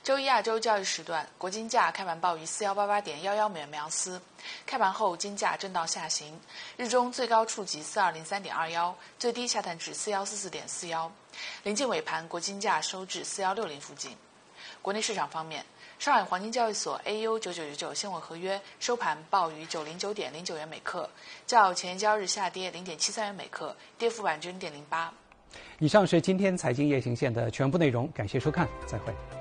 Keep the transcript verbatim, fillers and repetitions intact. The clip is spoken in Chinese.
周一亚洲交易时段，国金价开盘报于四幺八八点幺幺美元每盎司，开盘后金价震荡下行，日中最高触及四二零三点二幺，最低下探至四幺四四点四幺，临近尾盘，国金价收至四幺六零附近。国内市场方面，上海黄金交易所 A U 九九九九现货合约收盘报于九零九点零九元每克，较前一交易日下跌零点七三元每克，跌幅百分之零点零八。 以上是今天财经夜行线的全部内容，感谢收看，再会。